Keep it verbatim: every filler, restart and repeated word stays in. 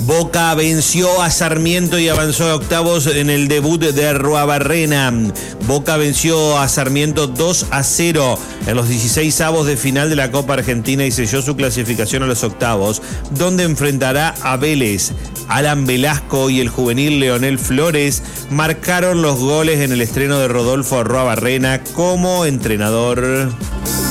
Boca venció a Sarmiento y avanzó a octavos en el debut de Arruabarrena. Boca venció a Sarmiento dos a cero en los dieciséis avos de final de la Copa Argentina y selló su clasificación a los octavos, donde enfrentará a Vélez. Alan Velasco y el juvenil Leonel Flores marcaron los goles en el estreno de Rodolfo Arruabarrena como entrenador.